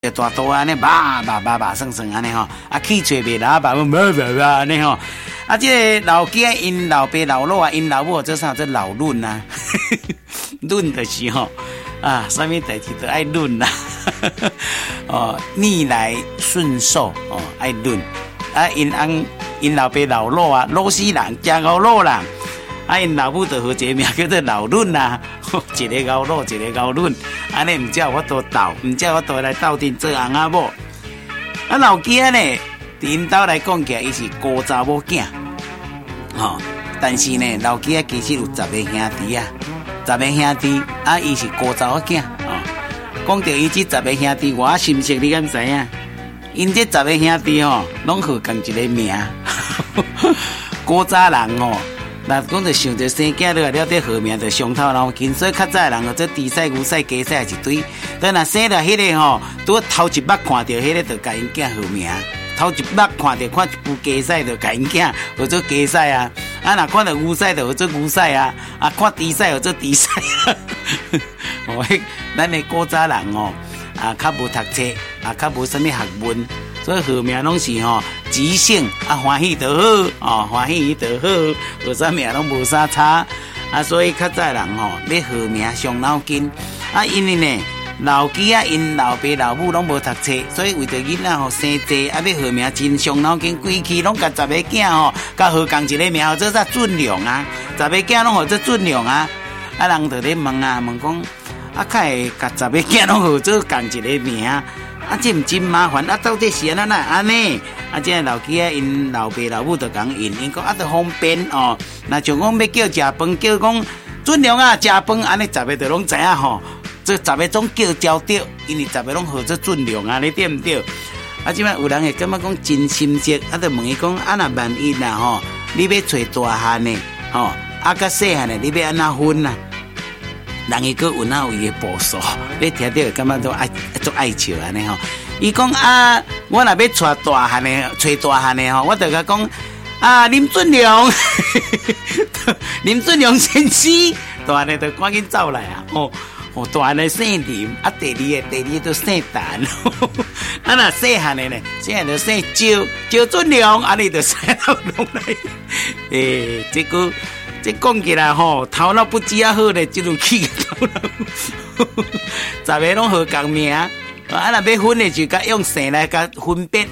大刀安尼，叭算安尼吼，啊气吹袂喇叭，安尼吼，啊这个老囝因老爸老母啊，因老母做啥做老论啊，论就是吼啊，啥物代志都爱论啦，哦逆来顺受哦爱论，啊因老爸老母啊老死人真老老人。啊，因老母就好一个名叫做老论啦，一个老老，一个老论，安尼唔才有法度斗，唔才有法度来斗阵做翁仔某。啊，老囝呢，伫因兜来讲起来，伊是孤查某囝，吼。但是呢，老囝其实有10个兄弟啊，10个兄弟，啊，伊是孤查某囝，哦。讲到伊这10个兄弟，我心识你敢知影？因这10个兄弟吼，拢好共一个名，孤查人哦。那讲就想着生囝了，了这号名就上头脑筋，所以较早人哦，这猪屎、牛屎、鸡屎一堆。等若生了迄个吼，拄头一目看到迄个，就甲因囝号名。头一目看一副鸡屎，就甲因囝号做鸡屎啊。啊，若看到牛屎，就号做牛屎啊。啊，看猪屎，号做猪屎啊。哦，咱的古早人哦，啊，较无读册，啊，较无啥物学问。所以号名拢是吼即兴啊，欢喜就好哦，欢喜就好，有啥名拢无啥差啊。所以较早人吼咧号名伤脑筋啊，因为呢老囝啊，因老爸老母拢无读册，所以为着囡仔吼生济啊，要号名真伤脑筋，规气拢甲10个囝吼，甲号共一个名，做啥准良啊？10个囝拢号做准良啊！啊，人就咧问啊，问讲啊，较会甲10个囝拢号做共一个名。啊，这唔真麻烦啊！到底是安那安尼？啊，这老囝啊，因老爸老母就讲因讲啊，都方便哦。那像讲要叫食饭，叫讲准良啊，食饭安尼10个就拢知影吼。这10个总叫交着，因为10个拢号做准良啊，你对唔对？啊，即摆有人会感觉讲真心急，啊，就问伊讲啊，若万一啦吼，你要找大汉的吼，啊，甲细汉的你要安怎分啊？人伊个有哪有伊个步数，你听到感觉都爱笑安尼吼。伊讲啊，我若要找大汉的，找大汉的吼，我就甲讲啊，林准良，林准良先生，大汉的就赶紧走来啊！哦，大汉的姓林，啊，第二都姓陈，啊，那细汉的呢，细汉就姓赵准良，啊，你就使到拢来，这个。这讲起来吼，头脑不知啊好咧，这种气头脑，10个拢好共名，啊，若要分的就甲用姓来甲分别，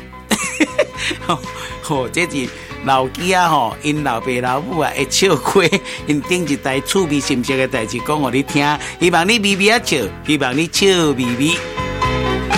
吼，这是老囝啊吼，因老爸老母啊会笑亏，因顶一代趣味心事的代志讲互你听，希望你微微啊笑，希望你笑微微。